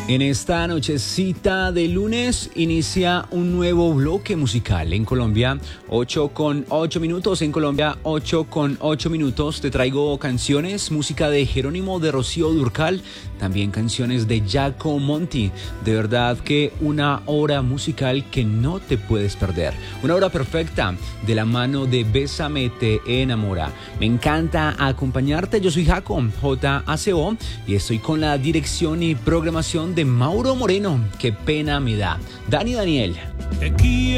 En esta nochecita de lunes inicia un nuevo bloque musical en Colombia, 8:08 en Colombia, 8:08. Te traigo canciones, música de Jerónimo de Rocío Dúrcal, también canciones de Jaco Monti. De verdad que una hora musical que no te puedes perder. Una hora perfecta de la mano de Bésame te enamora. Me encanta acompañarte. Yo soy Jaco, J-A-C-O, y estoy con la dirección y programación de Mauro Moreno. Qué pena me da. Dani Daniel. Te quiero.